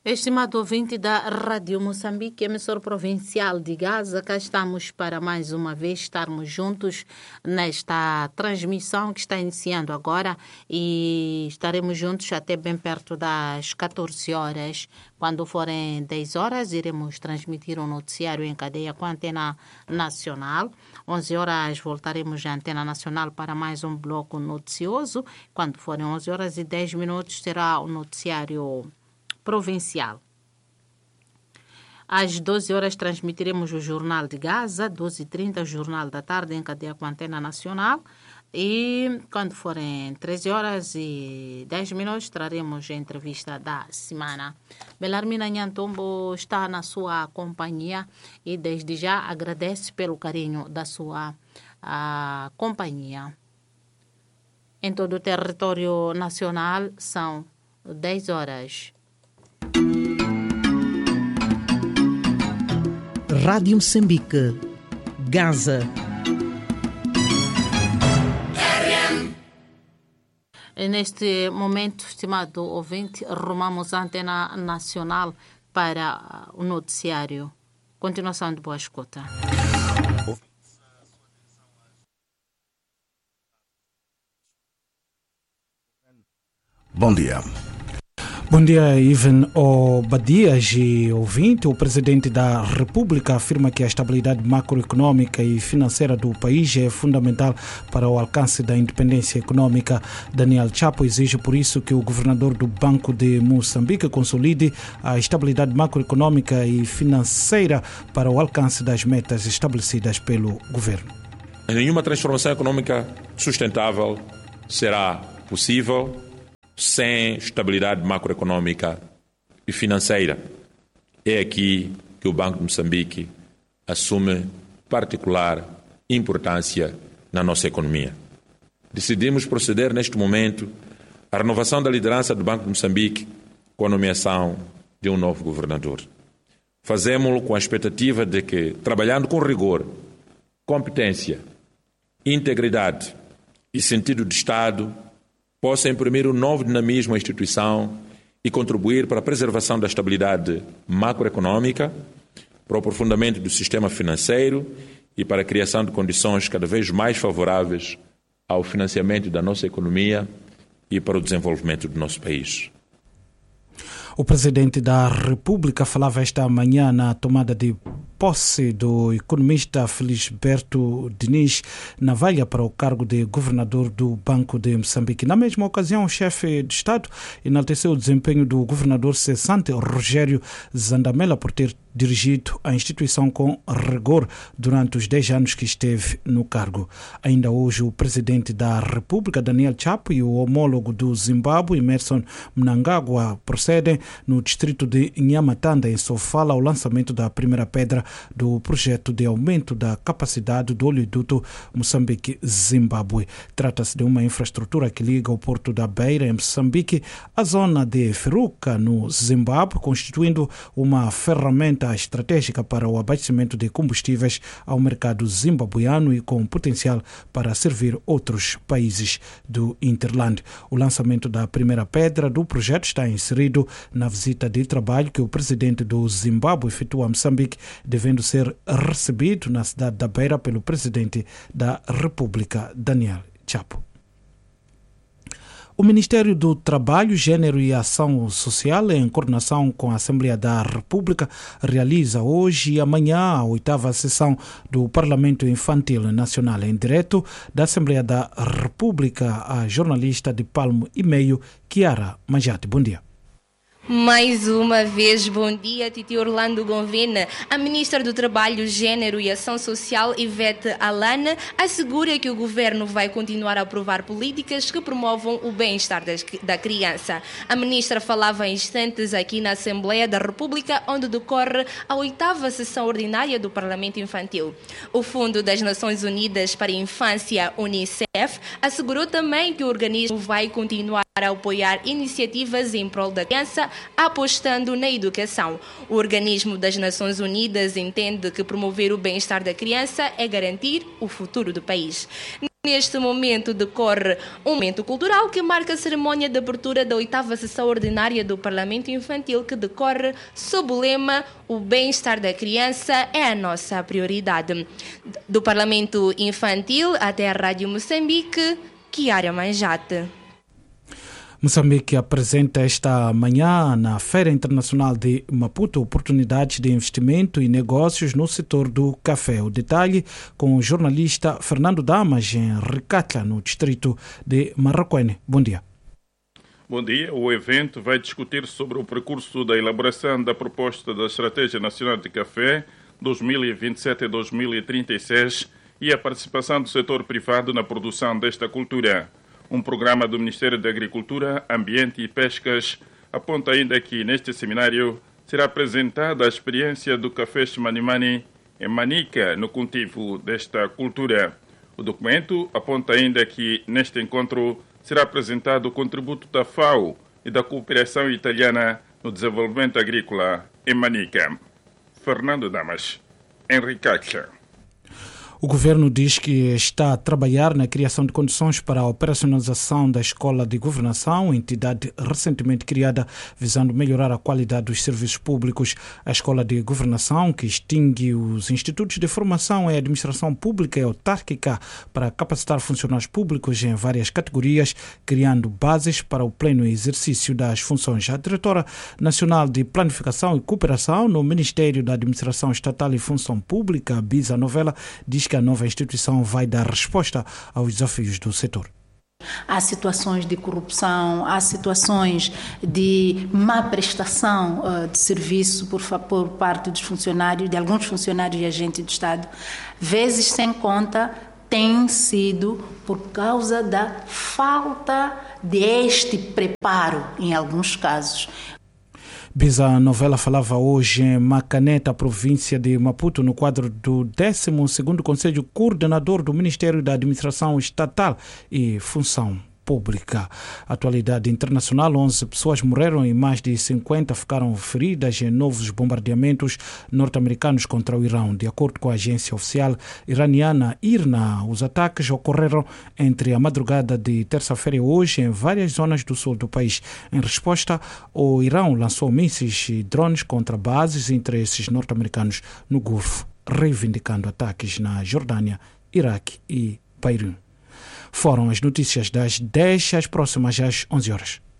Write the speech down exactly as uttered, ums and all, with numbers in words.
Estimado ouvinte da Rádio Moçambique, emissor provincial de Gaza, cá estamos para mais uma vez estarmos juntos nesta transmissão que está iniciando agora e estaremos juntos até bem perto das catorze horas. Quando forem dez horas, iremos transmitir um noticiário em cadeia com a Antena Nacional. onze horas voltaremos à Antena Nacional para mais um bloco noticioso. Quando forem onze horas e dez minutos, será o noticiário provincial. Às doze horas transmitiremos o Jornal de Gaza, doze e trinta o Jornal da Tarde em cadeia com a Antena Nacional e quando forem treze horas e dez minutos traremos a entrevista da semana. Belarmina Nhantombo está na sua companhia e desde já agradece pelo carinho da sua a, companhia. Em todo o território nacional são dez horas. Rádio Moçambique, Gaza. E neste momento, estimado ouvinte, rumamos a Antena Nacional para o noticiário. Continuação de boa escuta. Bom dia. Bom dia, Ivan Obadias e ouvinte. O presidente da República afirma que a estabilidade macroeconômica e financeira do país é fundamental para o alcance da independência econômica. Daniel Chapo exige por isso que o governador do Banco de Moçambique consolide a estabilidade macroeconômica e financeira para o alcance das metas estabelecidas pelo governo. Nenhuma transformação econômica sustentável será possível sem estabilidade macroeconômica e financeira. É aqui que o Banco de Moçambique assume particular importância na nossa economia. Decidimos proceder neste momento à renovação da liderança do Banco de Moçambique com a nomeação de um novo governador. Fazemos-lo com a expectativa de que, trabalhando com rigor, competência, integridade e sentido de Estado, possa imprimir um novo dinamismo à instituição e contribuir para a preservação da estabilidade macroeconômica, para o aprofundamento do sistema financeiro e para a criação de condições cada vez mais favoráveis ao financiamento da nossa economia e para o desenvolvimento do nosso país. O presidente da República falava esta manhã na tomada de posse do economista Felisberto Diniz Navalha para o cargo de governador do Banco de Moçambique. Na mesma ocasião, o chefe de Estado enalteceu o desempenho do governador cessante Rogério Zandamela por ter dirigido a instituição com rigor durante os dez anos que esteve no cargo. Ainda hoje, o presidente da República, Daniel Chapo, e o homólogo do Zimbábue, Emmerson Mnangagwa, procedem no distrito de Nhamatanda, em Sofala, ao lançamento da primeira pedra do projeto de aumento da capacidade do oleoduto Moçambique-Zimbábue. Trata-se de uma infraestrutura que liga o porto da Beira, em Moçambique, à zona de Feruca, no Zimbábue, constituindo uma ferramenta estratégica para o abastecimento de combustíveis ao mercado zimbabuiano e com potencial para servir outros países do Interland. O lançamento da primeira pedra do projeto está inserido na visita de trabalho que o presidente do Zimbábue efetua a Moçambique, devendo ser recebido na cidade da Beira pelo presidente da República, Daniel Chapo. O Ministério do Trabalho, Gênero e Ação Social, em coordenação com a Assembleia da República, realiza hoje e amanhã a oitava sessão do Parlamento Infantil Nacional. Em direto da Assembleia da República, a jornalista de Palmo e Meio, Kiara Majati. Bom dia. Mais uma vez, bom dia, Titi Orlando Gonvena. A ministra do Trabalho, Gênero e Ação Social, Ivete Alana, assegura que o governo vai continuar a aprovar políticas que promovam o bem-estar da criança. A ministra falava em instantes aqui na Assembleia da República, onde decorre a oitava sessão ordinária do Parlamento Infantil. O Fundo das Nações Unidas para a Infância, Unicef, assegurou também que o organismo vai continuar a apoiar iniciativas em prol da criança, apostando na educação. O organismo das Nações Unidas entende que promover o bem-estar da criança é garantir o futuro do país. Neste momento decorre um momento cultural que marca a cerimónia de abertura da oitava sessão ordinária do Parlamento Infantil, que decorre sob o lema "O bem-estar da criança é a nossa prioridade". Do Parlamento Infantil até a Rádio Moçambique, Kiara Manjate. Moçambique apresenta esta manhã na Feira Internacional de Maputo oportunidades de investimento e negócios no setor do café. O detalhe com o jornalista Fernando Damas em Ricatla, no distrito de Marraquene. Bom dia. Bom dia. O evento vai discutir sobre o percurso da elaboração da proposta da Estratégia Nacional de Café dois mil e vinte e sete a dois mil e trinta e seis e a participação do setor privado na produção desta cultura. Um programa do Ministério da Agricultura, Ambiente e Pescas aponta ainda que neste seminário será apresentada a experiência do café Chimanimani em Manica no cultivo desta cultura. O documento aponta ainda que neste encontro será apresentado o contributo da F A O e da cooperação italiana no desenvolvimento agrícola em Manica. Fernando Damas, Henrique Cacha. O governo diz que está a trabalhar na criação de condições para a operacionalização da Escola de Governação, entidade recentemente criada visando melhorar a qualidade dos serviços públicos. A Escola de Governação, que extingue os institutos de formação em administração pública e autárquica para capacitar funcionários públicos em várias categorias, criando bases para o pleno exercício das funções. A diretora nacional de Planificação e Cooperação no Ministério da Administração Estatal e Função Pública, Bisa Novela, diz que a nova instituição vai dar resposta aos desafios do setor. Há situações de corrupção, há situações de má prestação uh, de serviço por, por parte dos funcionários, de alguns funcionários e agentes do Estado, vezes sem conta, tem sido por causa da falta deste preparo em alguns casos. Bisa Novela falava hoje em Macaneta, província de Maputo, no quadro do décimo segundo Conselho Coordenador do Ministério da Administração Estatal e Função Pública. Atualidade internacional: onze pessoas morreram e mais de cinquenta ficaram feridas em novos bombardeamentos norte-americanos contra o Irão. De acordo com a agência oficial iraniana I R N A, os ataques ocorreram entre a madrugada de terça-feira e hoje em várias zonas do sul do país. Em resposta, o Irão lançou mísseis e drones contra bases e interesses norte-americanos no Golfo, reivindicando ataques na Jordânia, Iraque e Beirute. Foram as notícias das dez às próximas às onze horas.